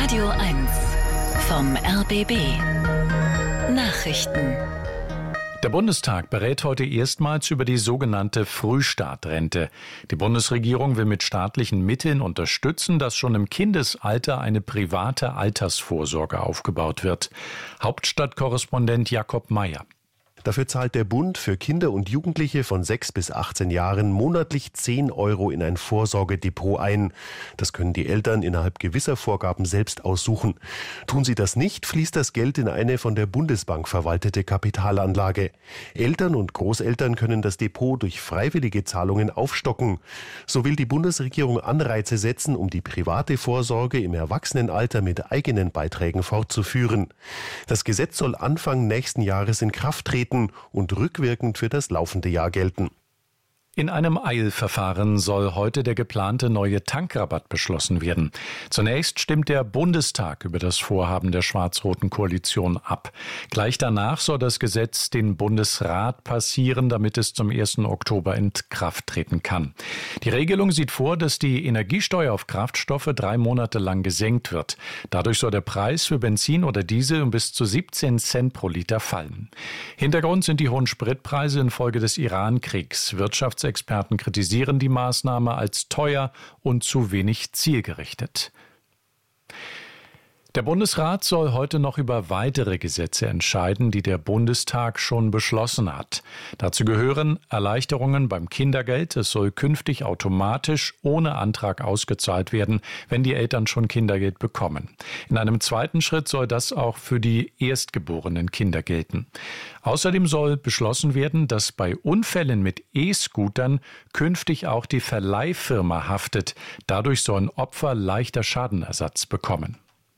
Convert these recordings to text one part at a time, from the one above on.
Radio 1 vom RBB Nachrichten. Der Bundestag berät heute erstmals über die sogenannte Frühstartrente. Die Bundesregierung will mit staatlichen Mitteln unterstützen, dass schon im Kindesalter eine private Altersvorsorge aufgebaut wird. Hauptstadtkorrespondent Jakob Meyer. Dafür zahlt der Bund für Kinder und Jugendliche von 6 bis 18 Jahren monatlich 10 € in ein Vorsorgedepot ein. Das können die Eltern innerhalb gewisser Vorgaben selbst aussuchen. Tun sie das nicht, fließt das Geld in eine von der Bundesbank verwaltete Kapitalanlage. Eltern und Großeltern können das Depot durch freiwillige Zahlungen aufstocken. So will die Bundesregierung Anreize setzen, um die private Vorsorge im Erwachsenenalter mit eigenen Beiträgen fortzuführen. Das Gesetz soll Anfang nächsten Jahres in Kraft treten und rückwirkend für das laufende Jahr gelten. In einem Eilverfahren soll heute der geplante neue Tankrabatt beschlossen werden. Zunächst stimmt der Bundestag über das Vorhaben der schwarz-roten Koalition ab. Gleich danach soll das Gesetz den Bundesrat passieren, damit es zum 1. Oktober in Kraft treten kann. Die Regelung sieht vor, dass die Energiesteuer auf Kraftstoffe 3 Monate lang gesenkt wird. Dadurch soll der Preis für Benzin oder Diesel um bis zu 17 Cent pro Liter fallen. Hintergrund sind die hohen Spritpreise infolge des Iran-Kriegs. Wirtschaftsexperten kritisieren die Maßnahme als teuer und zu wenig zielgerichtet. Der Bundesrat soll heute noch über weitere Gesetze entscheiden, die der Bundestag schon beschlossen hat. Dazu gehören Erleichterungen beim Kindergeld. Es soll künftig automatisch ohne Antrag ausgezahlt werden, wenn die Eltern schon Kindergeld bekommen. In einem zweiten Schritt soll das auch für die erstgeborenen Kinder gelten. Außerdem soll beschlossen werden, dass bei Unfällen mit E-Scootern künftig auch die Verleihfirma haftet. Dadurch sollen Opfer leichter Schadenersatz bekommen.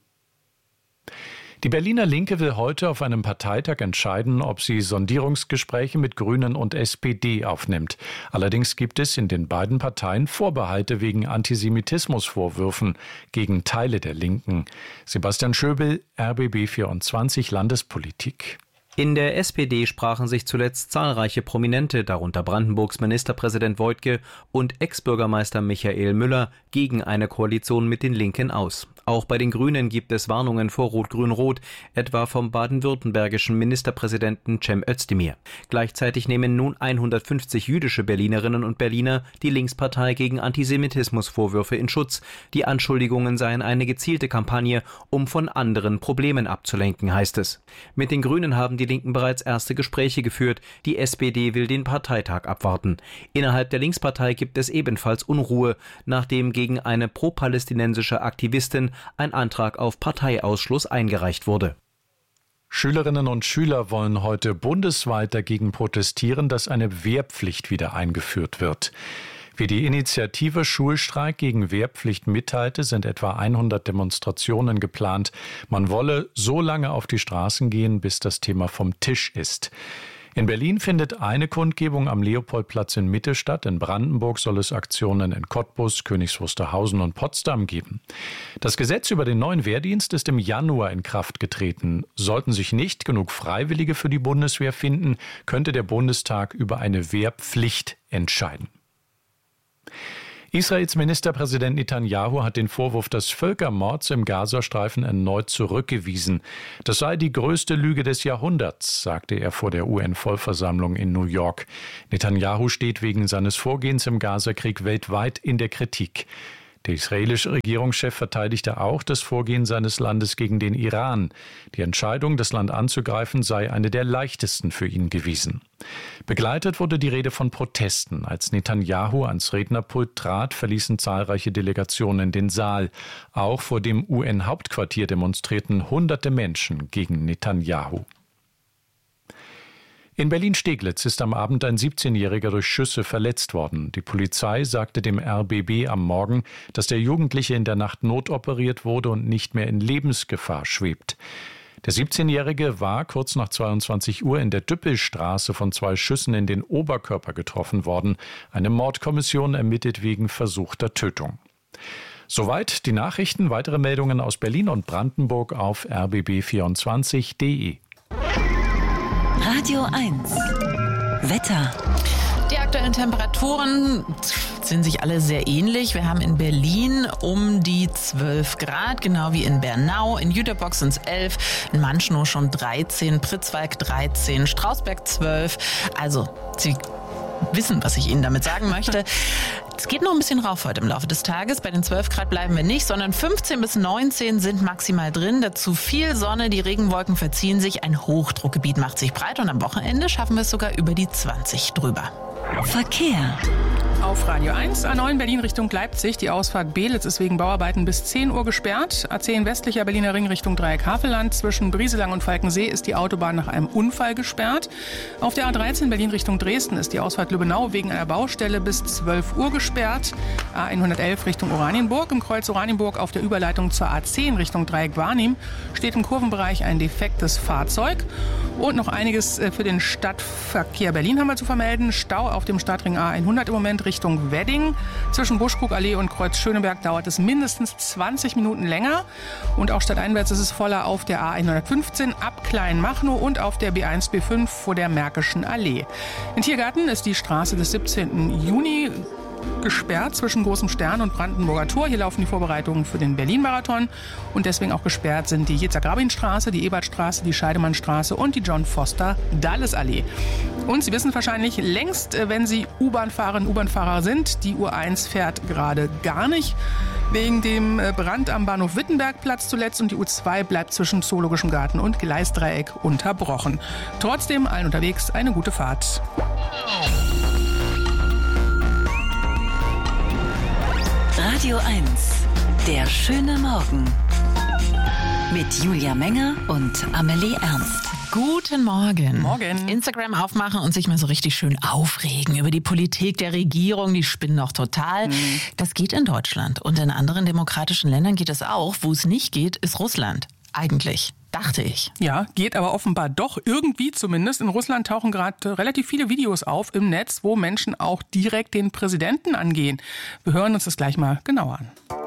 Die Berliner Linke will heute auf einem Parteitag entscheiden, ob sie Sondierungsgespräche mit Grünen und SPD aufnimmt. Allerdings gibt es in den beiden Parteien Vorbehalte wegen Antisemitismusvorwürfen gegen Teile der Linken. Sebastian Schöbel, RBB 24 Landespolitik. In der SPD sprachen sich zuletzt zahlreiche Prominente, darunter Brandenburgs Ministerpräsident Woidke und Ex-Bürgermeister Michael Müller, gegen eine Koalition mit den Linken aus. Auch bei den Grünen gibt es Warnungen vor Rot-Grün-Rot, etwa vom baden-württembergischen Ministerpräsidenten Cem Özdemir. Gleichzeitig nehmen nun 150 jüdische Berlinerinnen und Berliner die Linkspartei gegen Antisemitismusvorwürfe in Schutz. Die Anschuldigungen seien eine gezielte Kampagne, um von anderen Problemen abzulenken, heißt es. Mit den Grünen haben die Linken bereits erste Gespräche geführt. Die SPD will den Parteitag abwarten. Innerhalb der Linkspartei gibt es ebenfalls Unruhe, nachdem gegen eine pro-palästinensische Aktivistin ein Antrag auf Parteiausschluss eingereicht wurde. Schülerinnen und Schüler wollen heute bundesweit dagegen protestieren, dass eine Wehrpflicht wieder eingeführt wird. Wie die Initiative Schulstreik gegen Wehrpflicht mitteilte, sind etwa 100 Demonstrationen geplant. Man wolle so lange auf die Straßen gehen, bis das Thema vom Tisch ist. In Berlin findet eine Kundgebung am Leopoldplatz in Mitte statt. In Brandenburg soll es Aktionen in Cottbus, Königs Wusterhausen und Potsdam geben. Das Gesetz über den neuen Wehrdienst ist im Januar in Kraft getreten. Sollten sich nicht genug Freiwillige für die Bundeswehr finden, könnte der Bundestag über eine Wehrpflicht entscheiden. Israels Ministerpräsident Netanyahu hat den Vorwurf des Völkermords im Gazastreifen erneut zurückgewiesen. Das sei die größte Lüge des Jahrhunderts, sagte er vor der UN-Vollversammlung in New York. Netanyahu steht wegen seines Vorgehens im Gazakrieg weltweit in der Kritik. Der israelische Regierungschef verteidigte auch das Vorgehen seines Landes gegen den Iran. Die Entscheidung, das Land anzugreifen, sei eine der leichtesten für ihn gewesen. Begleitet wurde die Rede von Protesten. Als Netanyahu ans Rednerpult trat, verließen zahlreiche Delegationen den Saal. Auch vor dem UN-Hauptquartier demonstrierten Hunderte Menschen gegen Netanyahu. In Berlin-Steglitz ist am Abend ein 17-Jähriger durch Schüsse verletzt worden. Die Polizei sagte dem RBB am Morgen, dass der Jugendliche in der Nacht notoperiert wurde und nicht mehr in Lebensgefahr schwebt. Der 17-Jährige war kurz nach 22 Uhr in der Düppelstraße von 2 Schüssen in den Oberkörper getroffen worden. Eine Mordkommission ermittelt wegen versuchter Tötung. Soweit die Nachrichten. Weitere Meldungen aus Berlin und Brandenburg auf rbb24.de. Radio 1 Wetter. Die aktuellen Temperaturen sind sich alle sehr ähnlich. Wir haben in Berlin um die 12 Grad, genau wie in Bernau. In Jüterbock sind es 11, in Manschnow schon 13, Pritzwalk 13, Strausberg 12. Also, Sie wissen, was ich Ihnen damit sagen möchte. Es geht noch ein bisschen rauf heute im Laufe des Tages. Bei den 12 Grad bleiben wir nicht, sondern 15 bis 19 sind maximal drin. Dazu viel Sonne, die Regenwolken verziehen sich, ein Hochdruckgebiet macht sich breit und am Wochenende schaffen wir es sogar über die 20 drüber. Verkehr. Auf Radio 1, A9 Berlin Richtung Leipzig. Die Ausfahrt Beelitz ist wegen Bauarbeiten bis 10 Uhr gesperrt. A10 westlicher Berliner Ring Richtung Dreieck Havelland. Zwischen Brieselang und Falkensee ist die Autobahn nach einem Unfall gesperrt. Auf der A13 Berlin Richtung Dresden ist die Ausfahrt Lübbenau wegen einer Baustelle bis 12 Uhr gesperrt. A111 Richtung Oranienburg. Im Kreuz Oranienburg auf der Überleitung zur A10 Richtung Dreieck Warnim steht im Kurvenbereich ein defektes Fahrzeug. Und noch einiges für den Stadtverkehr Berlin haben wir zu vermelden. Stau auf dem Stadtring A100 im Moment Richtung Wedding. Zwischen Buschkrugallee und Kreuz Schöneberg dauert es mindestens 20 Minuten länger. Und auch stadteinwärts ist es voller auf der A115 ab Kleinmachnow und auf der B1, B5 vor der Märkischen Allee. In Tiergarten ist die Straße des 17. Juni gesperrt zwischen Großem Stern und Brandenburger Tor. Hier laufen die Vorbereitungen für den Berlin-Marathon und deswegen auch gesperrt sind die Jitzak-Rabin-Straße, die Ebertstraße, die Scheidemannstraße und die John-Foster-Dulles-Allee. Und Sie wissen wahrscheinlich längst, wenn Sie U-Bahn-Fahrerinnen und U-Bahn-Fahrer sind, die U1 fährt gerade gar nicht. Wegen dem Brand am Bahnhof Wittenbergplatz zuletzt und die U2 bleibt zwischen Zoologischem Garten und Gleisdreieck unterbrochen. Trotzdem allen unterwegs eine gute Fahrt. Radio 1, der schöne Morgen. Mit Julia Menger und Amelie Ernst. Guten Morgen. Morgen. Instagram aufmachen und sich mal so richtig schön aufregen über die Politik der Regierung. Die spinnen doch total. Das geht in Deutschland. Und in anderen demokratischen Ländern geht es auch. Wo es nicht geht, ist Russland. Eigentlich. Dachte ich. Ja, geht aber offenbar doch irgendwie zumindest. In Russland tauchen gerade relativ viele Videos auf im Netz, wo Menschen auch direkt den Präsidenten angehen. Wir hören uns das gleich mal genauer an.